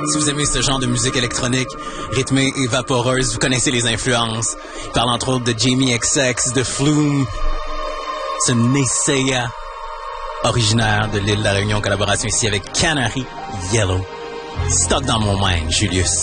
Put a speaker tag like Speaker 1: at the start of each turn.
Speaker 1: Si vous aimez ce genre de musique électronique, rythmée et vaporeuse, vous connaissez les influences. Il parle entre autres de Jamie XX, de Flume, ce Nesea, originaire de l'île de la Réunion, collaboration ici avec Canary Yellow. Stock dans mon mind, Julius.